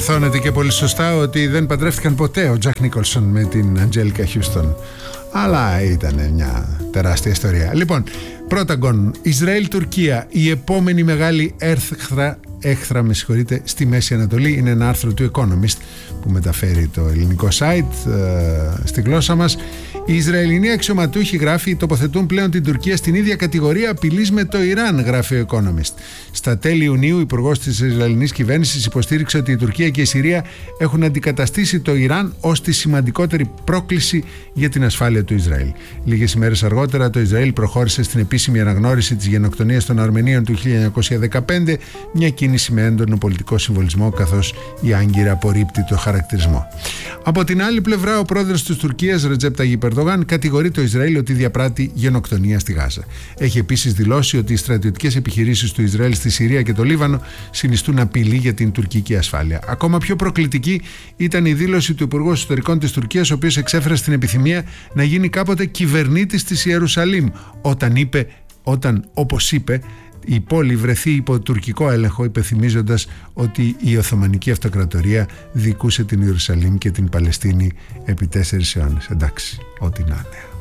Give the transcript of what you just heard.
Διορθώνεται και πολύ σωστά ότι δεν παντρεύτηκαν ποτέ ο Τζακ Νίκολσον με την Αντζέλικα Χιούστον. Αλλά ήταν μια τεράστια ιστορία. Λοιπόν, πρώτα Ισραήλ-Τουρκία, η επόμενη μεγάλη έχθρα στη Μέση Ανατολή. Είναι ένα άρθρο του Economist που μεταφέρει το ελληνικό site στη γλώσσα μας. Οι Ισραηλινοί αξιωματούχοι, γράφει, τοποθετούν πλέον την Τουρκία στην ίδια κατηγορία απειλής με το Ιράν, γράφει ο Economist. Στα τέλη Ιουνίου, ο υπουργός της Ισραηλινής κυβέρνησης υποστήριξε ότι η Τουρκία και η Συρία έχουν αντικαταστήσει το Ιράν ως τη σημαντικότερη πρόκληση για την ασφάλεια του Ισραήλ. Λίγες ημέρες αργότερα, το Ισραήλ προχώρησε στην επίσημη αναγνώριση της γενοκτονίας των Αρμενίων του 1915, μια κίνηση με έντονο πολιτικό συμβολισμό, καθώς η Άγκυρα απορρίπτει το χαρακτηρισμό. Από την άλλη πλευρά, ο πρόεδρος της Τουρκίας, Ρετζέπ Ταγιπ Ερντογάν, κατηγορεί το Ισραήλ ότι διαπράττει γενοκτονία στη Γάζα. Έχει επίσης δηλώσει ότι οι στρατιωτικές επιχειρήσεις του Ισραήλ στη Συρία και το Λίβανο συνιστούν απειλή για την τουρκική ασφάλεια. Ακόμα πιο προκλητική ήταν η δήλωση του Υπουργού Εσωτερικών της Τουρκίας, ο οποίος εξέφρασε την επιθυμία να γίνει κάποτε κυβερνήτης της Ιερουσαλήμ, όταν, όπως είπε, η πόλη βρεθεί υπό τουρκικό έλεγχο, υπενθυμίζοντας ότι η Οθωμανική Αυτοκρατορία δικούσε την Ιερουσαλήμ και την Παλαιστίνη επί 4 αιώνες. Εντάξει, ό,τι να είναι.